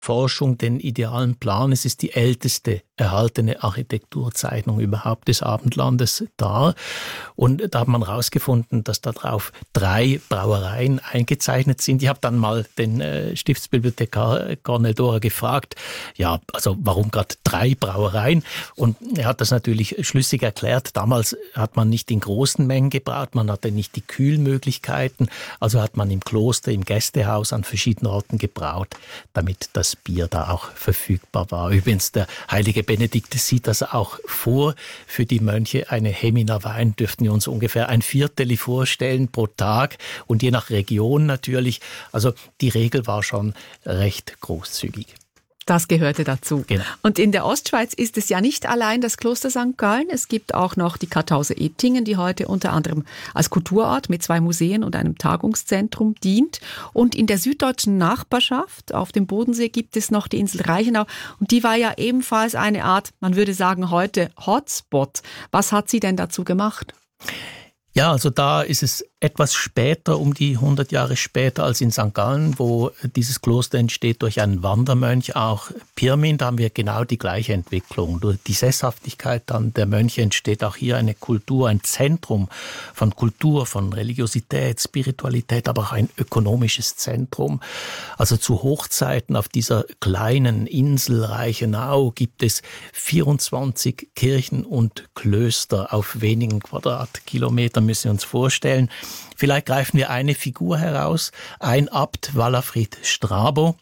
Forschung den idealen Plan. Es ist die älteste erhaltene Architekturzeichnung überhaupt des Abendlandes da. Und da hat man herausgefunden, dass darauf 3 Brauereien eingezeichnet sind. Ich habe dann mal den Stiftsbibliothekar Cornel Dora gefragt, ja, also warum gerade 3 Brauereien? Und er hat das natürlich schlüssig erklärt. Damals hat man nicht in großen Mengen gebraut, man hatte nicht die Kühlmöglichkeiten. Also hat man im Kloster, im Gästehaus an verschiedenen Orten gebraut, damit das Bier da auch verfügbar war. Übrigens, der heilige Benedikt sieht das auch vor. Für die Mönche eine Heminer Wein dürften wir uns ungefähr 1/4 vorstellen pro Tag und je nach Region natürlich. Also die Regel war schon recht großzügig. Das gehörte dazu. Genau. Und in der Ostschweiz ist es ja nicht allein das Kloster St. Gallen. Es gibt auch noch die Kartause Ettingen, die heute unter anderem als Kulturort mit 2 Museen und einem Tagungszentrum dient. Und in der süddeutschen Nachbarschaft auf dem Bodensee gibt es noch die Insel Reichenau. Und die war ja ebenfalls eine Art, man würde sagen heute Hotspot. Was hat sie denn dazu gemacht? Ja, also da ist es etwas später, um die 100 Jahre später als in St. Gallen, wo dieses Kloster entsteht durch einen Wandermönch, auch Pirmin, da haben wir genau die gleiche Entwicklung. Durch die Sesshaftigkeit dann der Mönche entsteht auch hier eine Kultur, ein Zentrum von Kultur, von Religiosität, Spiritualität, aber auch ein ökonomisches Zentrum. Also zu Hochzeiten auf dieser kleinen Insel Reichenau gibt es 24 Kirchen und Klöster auf wenigen Quadratkilometern, müssen wir uns vorstellen. Vielleicht greifen wir eine Figur heraus, ein Abt Wallafrid Strabo.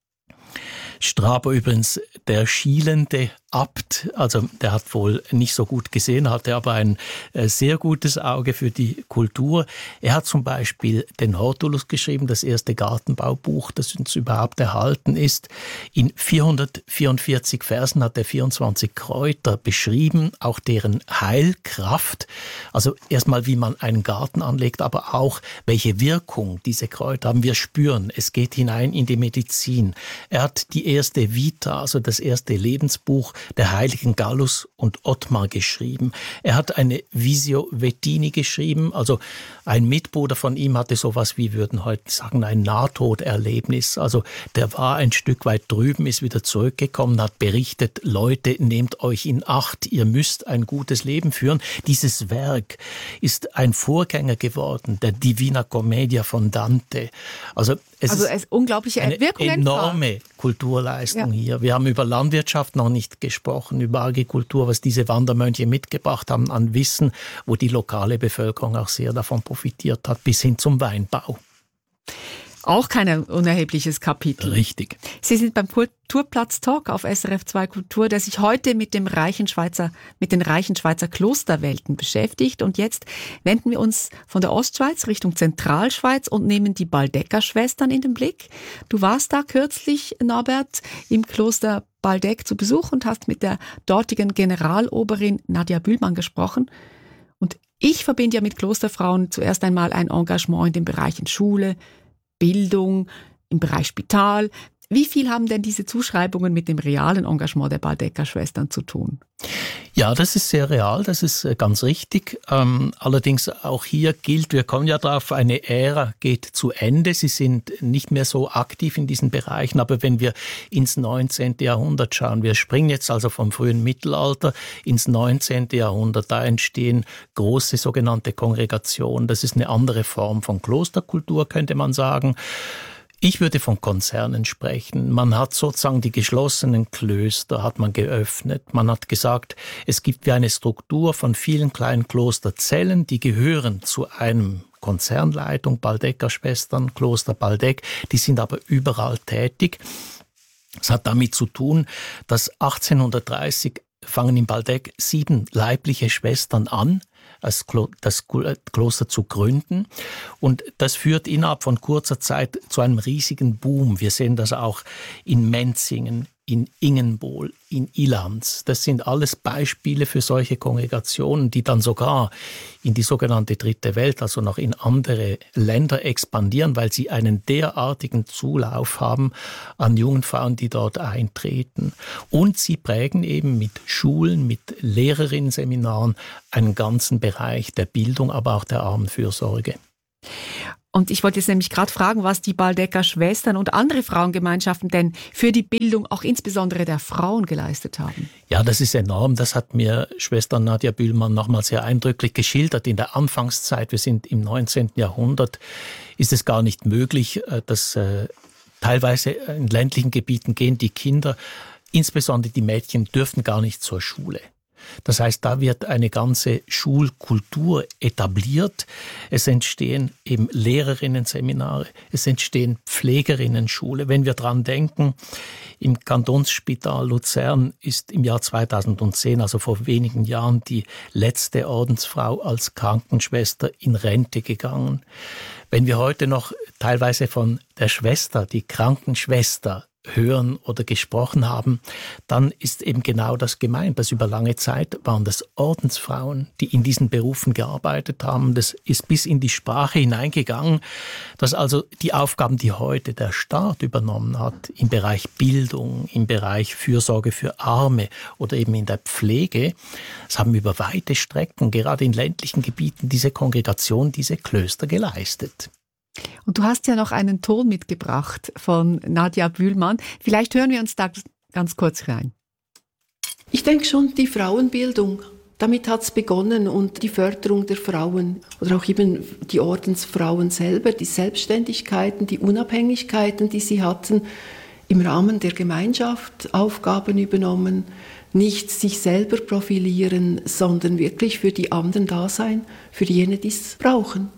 Strabo übrigens der schielende Abt, also der hat wohl nicht so gut gesehen, hatte aber ein sehr gutes Auge für die Kultur. Er hat zum Beispiel den Hortulus geschrieben, das erste Gartenbaubuch, das uns überhaupt erhalten ist. In 444 Versen hat er 24 Kräuter beschrieben, auch deren Heilkraft. Also erstmal, wie man einen Garten anlegt, aber auch, welche Wirkung diese Kräuter haben. Wir spüren, es geht hinein in die Medizin. Er hat die erste Vita, also das erste Lebensbuch der heiligen Gallus und Ottmar geschrieben. Er hat eine Visio Vettini geschrieben, also ein Mitbruder von ihm hatte sowas wie, würden heute sagen, ein Nahtoderlebnis. Also der war ein Stück weit drüben, ist wieder zurückgekommen, hat berichtet, Leute, nehmt euch in Acht, ihr müsst ein gutes Leben führen. Dieses Werk ist ein Vorgänger geworden, der Divina Commedia von Dante. Also es ist unglaubliche Wirkung, eine enorme Kulturleistung hier. Wir haben über Landwirtschaft noch nicht gesprochen, über Agrikultur, was diese Wandermönche mitgebracht haben an Wissen, wo die lokale Bevölkerung auch sehr davon profitiert hat, bis hin zum Weinbau. Auch kein unerhebliches Kapitel. Richtig. Sie sind beim Kulturplatz-Talk auf SRF 2 Kultur, der sich heute mit den reichen Schweizer Klosterwelten beschäftigt. Und jetzt wenden wir uns von der Ostschweiz Richtung Zentralschweiz und nehmen die Baldecker-Schwestern in den Blick. Du warst da kürzlich, Norbert, im Kloster Baldeck zu Besuch und hast mit der dortigen Generaloberin Nadia Bühlmann gesprochen. Und ich verbinde ja mit Klosterfrauen zuerst einmal ein Engagement in den Bereichen Schule, Bildung, im Bereich Spital. Wie viel haben denn diese Zuschreibungen mit dem realen Engagement der Baldecker Schwestern zu tun? Ja, das ist sehr real, das ist ganz richtig. Allerdings auch hier gilt, wir kommen ja drauf, eine Ära geht zu Ende. Sie sind nicht mehr so aktiv in diesen Bereichen, aber wenn wir ins 19. Jahrhundert schauen, wir springen jetzt also vom frühen Mittelalter ins 19. Jahrhundert, da entstehen große sogenannte Kongregationen. Das ist eine andere Form von Klosterkultur, könnte man sagen. Ich würde von Konzernen sprechen. Man hat sozusagen die geschlossenen Klöster hat man geöffnet. Man hat gesagt, es gibt wie eine Struktur von vielen kleinen Klosterzellen, die gehören zu einem Konzernleitung, Baldecker Schwestern, Kloster Baldeck. Die sind aber überall tätig. Es hat damit zu tun, dass 1830 fangen in Baldeck 7 leibliche Schwestern an, das Kloster zu gründen. Und das führt innerhalb von kurzer Zeit zu einem riesigen Boom. Wir sehen das auch in Menzingen, in Ingenbohl, in Ilanz. Das sind alles Beispiele für solche Kongregationen, die dann sogar in die sogenannte Dritte Welt, also noch in andere Länder expandieren, weil sie einen derartigen Zulauf haben an jungen Frauen, die dort eintreten. Und sie prägen eben mit Schulen, mit Lehrerinnenseminaren einen ganzen Bereich der Bildung, aber auch der Armenfürsorge. Und ich wollte jetzt nämlich gerade fragen, was die Baldecker Schwestern und andere Frauengemeinschaften denn für die Bildung auch insbesondere der Frauen geleistet haben. Ja, das ist enorm. Das hat mir Schwester Nadja Bühlmann nochmal sehr eindrücklich geschildert. In der Anfangszeit, wir sind im 19. Jahrhundert, ist es gar nicht möglich, dass teilweise in ländlichen Gebieten gehen die Kinder, insbesondere die Mädchen, dürfen gar nicht zur Schule. Das heißt, da wird eine ganze Schulkultur etabliert. Es entstehen eben Lehrerinnen-Seminare, es entstehen Pflegerinnen-Schule. Wenn wir dran denken, im Kantonsspital Luzern ist im Jahr 2010, also vor wenigen Jahren, die letzte Ordensfrau als Krankenschwester in Rente gegangen. Wenn wir heute noch teilweise von der Schwester, die Krankenschwester, hören oder gesprochen haben, dann ist eben genau das gemeint, dass über lange Zeit waren das Ordensfrauen, die in diesen Berufen gearbeitet haben. Das ist bis in die Sprache hineingegangen, dass also die Aufgaben, die heute der Staat übernommen hat, im Bereich Bildung, im Bereich Fürsorge für Arme oder eben in der Pflege, es haben über weite Strecken, gerade in ländlichen Gebieten, diese Kongregation, diese Klöster geleistet. Und du hast ja noch einen Ton mitgebracht von Nadja Bühlmann. Vielleicht hören wir uns da ganz kurz rein. Ich denke schon, die Frauenbildung, damit hat es begonnen und die Förderung der Frauen oder auch eben die Ordensfrauen selber, die Selbstständigkeiten, die Unabhängigkeiten, die sie hatten, im Rahmen der Gemeinschaft Aufgaben übernommen, nicht sich selber profilieren, sondern wirklich für die anderen da sein, für jene, die es brauchen.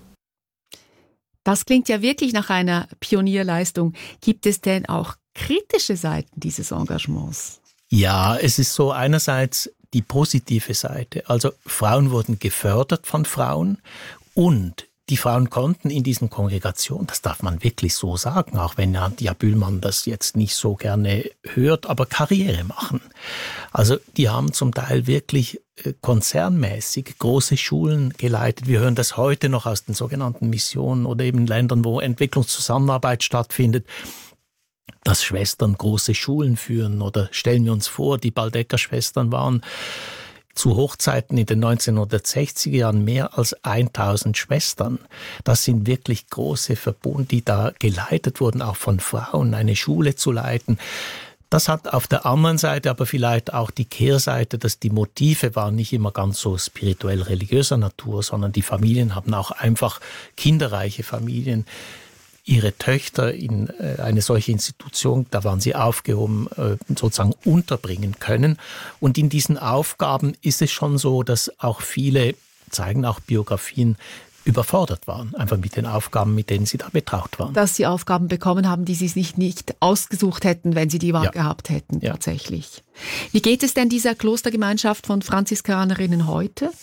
Das klingt ja wirklich nach einer Pionierleistung. Gibt es denn auch kritische Seiten dieses Engagements? Ja, es ist so einerseits die positive Seite. Also Frauen wurden gefördert von Frauen und die Frauen konnten in diesen Kongregationen, das darf man wirklich so sagen, auch wenn Nadja Bühlmann das jetzt nicht so gerne hört, aber Karriere machen. Also die haben zum Teil wirklich konzernmäßig große Schulen geleitet. Wir hören das heute noch aus den sogenannten Missionen oder eben Ländern, wo Entwicklungszusammenarbeit stattfindet, dass Schwestern große Schulen führen. Oder stellen wir uns vor, die Baldecker Schwestern waren zu Hochzeiten in den 1960er Jahren mehr als 1000 Schwestern. Das sind wirklich große Verbunde, die da geleitet wurden, auch von Frauen, eine Schule zu leiten. Das hat auf der anderen Seite aber vielleicht auch die Kehrseite, dass die Motive waren nicht immer ganz so spirituell-religiöser Natur, sondern die Familien haben auch einfach kinderreiche Familien, ihre Töchter in eine solche Institution, da waren sie aufgehoben, sozusagen unterbringen können. Und in diesen Aufgaben ist es schon so, dass auch viele, zeigen auch Biografien, überfordert waren, einfach mit den Aufgaben, mit denen sie da betraut waren. Dass sie Aufgaben bekommen haben, die sie sich nicht ausgesucht hätten, wenn sie die Wahl gehabt hätten, tatsächlich. Wie geht es denn dieser Klostergemeinschaft von Franziskanerinnen heute?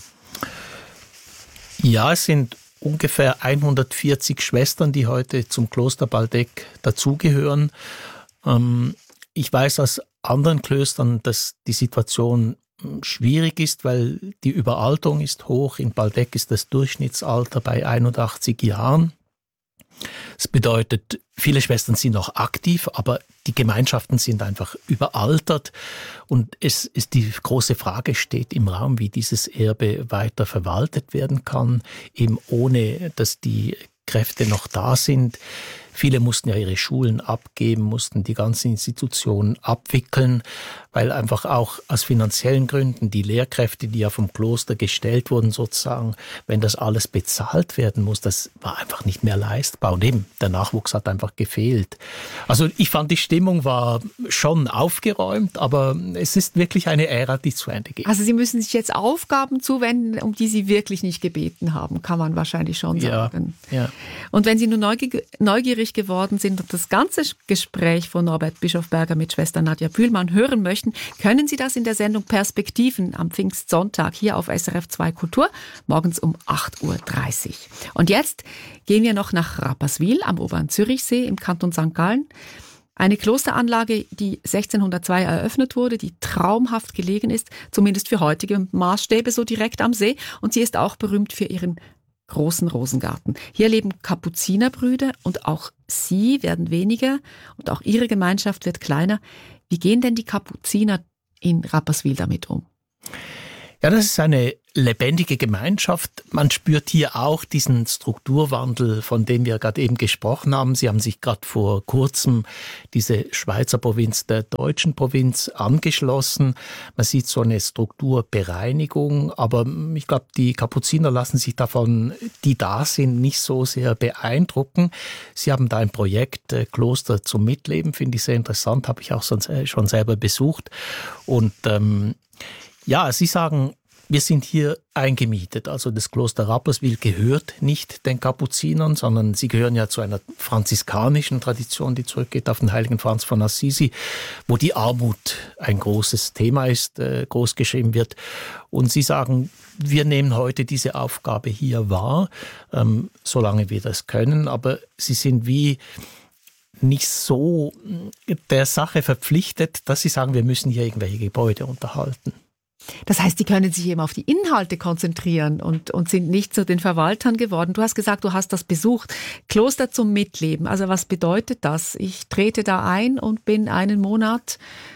Ja, es sind ungefähr 140 Schwestern, die heute zum Kloster Baldeck dazugehören. Ich weiß aus anderen Klöstern, dass die Situation schwierig ist, weil die Überalterung ist hoch. In Baldeck ist das Durchschnittsalter bei 81 Jahren. Das bedeutet, viele Schwestern sind noch aktiv, aber die Gemeinschaften sind einfach überaltert. Und die große Frage steht im Raum, wie dieses Erbe weiter verwaltet werden kann, eben ohne, dass die Kräfte noch da sind. Viele mussten ja ihre Schulen abgeben, mussten die ganzen Institutionen abwickeln, weil einfach auch aus finanziellen Gründen die Lehrkräfte, die ja vom Kloster gestellt wurden sozusagen, wenn das alles bezahlt werden muss, das war einfach nicht mehr leistbar. Und eben, der Nachwuchs hat einfach gefehlt. Also ich fand, die Stimmung war schon aufgeräumt, aber es ist wirklich eine Ära, die zu Ende geht. Also Sie müssen sich jetzt Aufgaben zuwenden, um die Sie wirklich nicht gebeten haben, kann man wahrscheinlich schon sagen. Ja. Und wenn Sie nur neugierig geworden sind und das ganze Gespräch von Norbert Bischofberger mit Schwester Nadja Bühlmann hören möchten, können Sie das in der Sendung Perspektiven am Pfingstsonntag hier auf SRF 2 Kultur, morgens um 8.30 Uhr. Und jetzt gehen wir noch nach Rapperswil am Oberen Zürichsee im Kanton St. Gallen. Eine Klosteranlage, die 1602 eröffnet wurde, die traumhaft gelegen ist, zumindest für heutige Maßstäbe, so direkt am See. Und sie ist auch berühmt für ihren großen Rosengarten. Hier leben Kapuzinerbrüder und auch sie werden weniger und auch ihre Gemeinschaft wird kleiner. Wie gehen denn die Kapuziner in Rapperswil damit um? Ja, das ist eine lebendige Gemeinschaft. Man spürt hier auch diesen Strukturwandel, von dem wir gerade eben gesprochen haben. Sie haben sich gerade vor kurzem diese Schweizer Provinz der deutschen Provinz angeschlossen. Man sieht so eine Strukturbereinigung, aber ich glaube, die Kapuziner lassen sich davon, die da sind, nicht so sehr beeindrucken. Sie haben da ein Projekt Kloster zum Mitleben, finde ich sehr interessant, habe ich auch schon selber besucht. Und Sie sagen, wir sind hier eingemietet. Also das Kloster Rapperswil gehört nicht den Kapuzinern, sondern sie gehören ja zu einer franziskanischen Tradition, die zurückgeht auf den heiligen Franz von Assisi, wo die Armut ein großes Thema ist, groß geschrieben wird. Und sie sagen, wir nehmen heute diese Aufgabe hier wahr, solange wir das können. Aber sie sind wie nicht so der Sache verpflichtet, dass sie sagen, wir müssen hier irgendwelche Gebäude unterhalten. Das heißt, die können sich eben auf die Inhalte konzentrieren und sind nicht zu den Verwaltern geworden. Du hast gesagt, du hast das besucht. Kloster zum Mitleben. Also was bedeutet das? Ich trete da ein und bin einen Monat,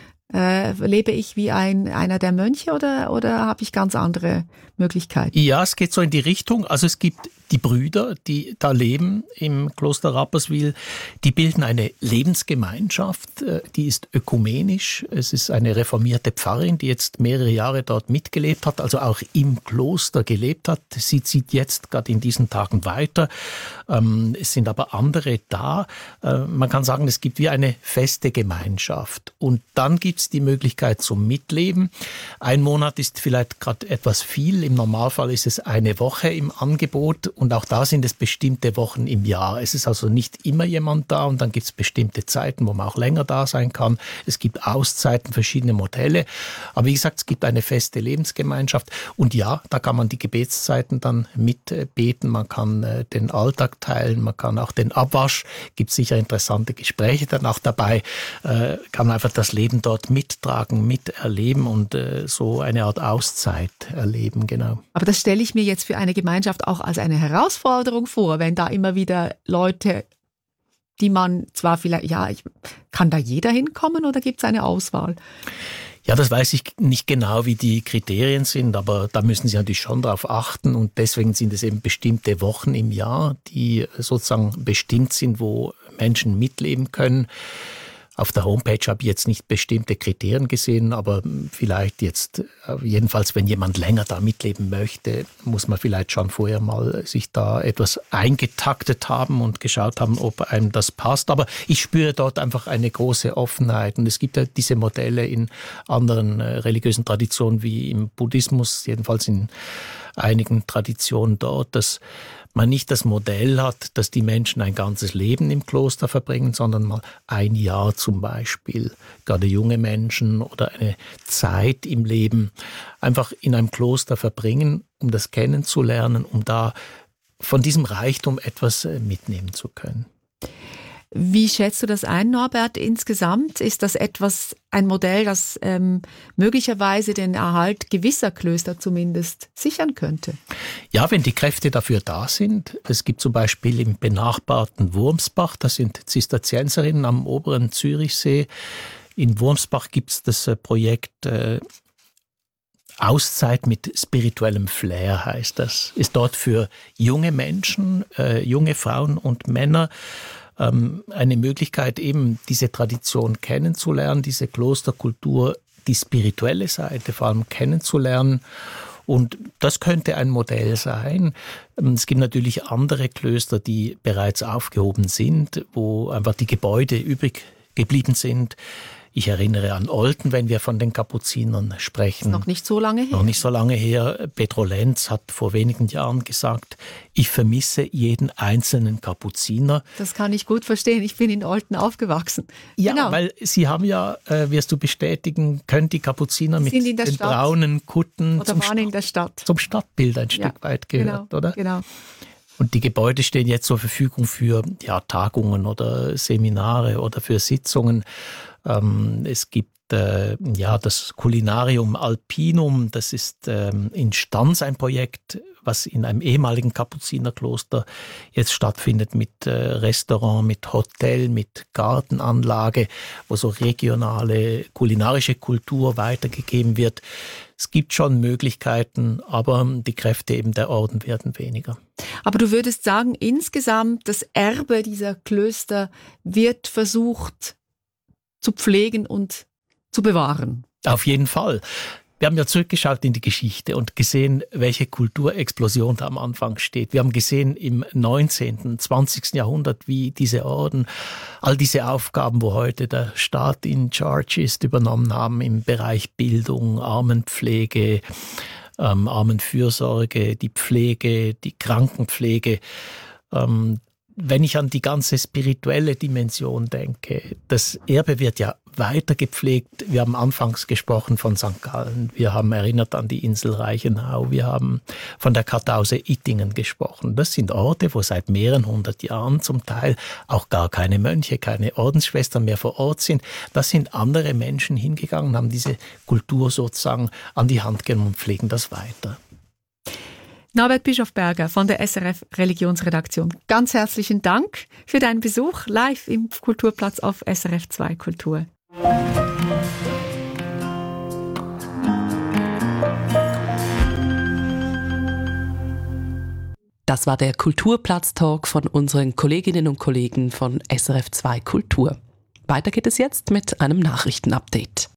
lebe ich wie einer der Mönche oder habe ich ganz andere Möglichkeiten? Ja, es geht so in die Richtung. Also es gibt die Brüder, die da leben im Kloster Rapperswil, die bilden eine Lebensgemeinschaft, die ist ökumenisch. Es ist eine reformierte Pfarrerin, die jetzt mehrere Jahre dort mitgelebt hat, also auch im Kloster gelebt hat. Sie zieht jetzt gerade in diesen Tagen weiter. Es sind aber andere da. Man kann sagen, es gibt wie eine feste Gemeinschaft. Und dann gibt es die Möglichkeit zum Mitleben. Ein Monat ist vielleicht gerade etwas viel. Im Normalfall ist es eine Woche im Angebot. Und auch da sind es bestimmte Wochen im Jahr. Es ist also nicht immer jemand da und dann gibt es bestimmte Zeiten, wo man auch länger da sein kann. Es gibt Auszeiten, verschiedene Modelle. Aber wie gesagt, es gibt eine feste Lebensgemeinschaft. Und ja, da kann man die Gebetszeiten dann mitbeten. Man kann den Alltag teilen, man kann auch den Abwasch. Gibt sicher interessante Gespräche dann auch dabei. Kann man einfach das Leben dort mittragen, miterleben und so eine Art Auszeit erleben, genau. Aber das stelle ich mir jetzt für eine Gemeinschaft auch als eine Herausforderung vor, wenn da immer wieder Leute, die man zwar vielleicht, kann da jeder hinkommen oder gibt es eine Auswahl? Ja, das weiß ich nicht genau, wie die Kriterien sind, aber da müssen Sie natürlich schon darauf achten und deswegen sind es eben bestimmte Wochen im Jahr, die sozusagen bestimmt sind, wo Menschen mitleben können. Auf der Homepage habe ich jetzt nicht bestimmte Kriterien gesehen, aber vielleicht jetzt, jedenfalls wenn jemand länger da mitleben möchte, muss man vielleicht schon vorher mal sich da etwas eingetaktet haben und geschaut haben, ob einem das passt. Aber ich spüre dort einfach eine große Offenheit und es gibt ja diese Modelle in anderen religiösen Traditionen wie im Buddhismus, jedenfalls in einigen Traditionen dort, dass man nicht das Modell hat, dass die Menschen ein ganzes Leben im Kloster verbringen, sondern mal ein Jahr zum Beispiel, gerade junge Menschen oder eine Zeit im Leben einfach in einem Kloster verbringen, um das kennenzulernen, um da von diesem Reichtum etwas mitnehmen zu können. Wie schätzt du das ein, Norbert, insgesamt? Ist das ein Modell, das möglicherweise den Erhalt gewisser Klöster zumindest sichern könnte? Ja, wenn die Kräfte dafür da sind. Es gibt zum Beispiel im benachbarten Wurmsbach, das sind Zisterzienserinnen am oberen Zürichsee. In Wurmsbach gibt es das Projekt Auszeit mit spirituellem Flair, heißt das. Ist dort für junge Menschen, junge Frauen und Männer eine Möglichkeit, eben diese Tradition kennenzulernen, diese Klosterkultur, die spirituelle Seite vor allem kennenzulernen. Und das könnte ein Modell sein. Es gibt natürlich andere Klöster, die bereits aufgehoben sind, wo einfach die Gebäude übrig geblieben sind. Ich erinnere an Olten, wenn wir von den Kapuzinern sprechen. Noch nicht so lange her. Noch nicht so lange her. Pedro Lenz hat vor wenigen Jahren gesagt, ich vermisse jeden einzelnen Kapuziner. Das kann ich gut verstehen. Ich bin in Olten aufgewachsen. Ja, genau. Weil Sie haben ja, wirst du bestätigen, können die Kapuziner mit den Stadt. braunen Kutten oder waren in der Stadt. Zum Stadtbild ein Stück weit gehört, genau, oder? Genau. Und die Gebäude stehen jetzt zur Verfügung für Tagungen oder Seminare oder für Sitzungen. Es gibt das Culinarium Alpinum, das ist in Stans ein Projekt, was in einem ehemaligen Kapuzinerkloster jetzt stattfindet mit Restaurant, mit Hotel, mit Gartenanlage, wo so regionale kulinarische Kultur weitergegeben wird. Es gibt schon Möglichkeiten, aber die Kräfte eben der Orden werden weniger. Aber du würdest sagen, insgesamt das Erbe dieser Klöster wird versucht zu pflegen und zu bewahren? Auf jeden Fall. Wir haben ja zurückgeschaut in die Geschichte und gesehen, welche Kulturexplosion da am Anfang steht. Wir haben gesehen im 19., 20. Jahrhundert, wie diese Orden all diese Aufgaben, wo heute der Staat in charge ist, übernommen haben im Bereich Bildung, Armenpflege, Armenfürsorge, die Pflege, die Krankenpflege. Wenn ich an die ganze spirituelle Dimension denke, das Erbe wird ja weiter gepflegt. Wir haben anfangs gesprochen von St. Gallen, wir haben erinnert an die Insel Reichenau, wir haben von der Kartause Ittingen gesprochen. Das sind Orte, wo seit mehreren 100 Jahren zum Teil auch gar keine Mönche, keine Ordensschwestern mehr vor Ort sind. Das sind andere Menschen hingegangen, haben diese Kultur sozusagen an die Hand genommen und pflegen das weiter. Norbert Bischofberger von der SRF Religionsredaktion. Ganz herzlichen Dank für deinen Besuch live im Kulturplatz auf SRF 2 Kultur. Das war der Kulturplatz-Talk von unseren Kolleginnen und Kollegen von SRF 2 Kultur. Weiter geht es jetzt mit einem Nachrichtenupdate.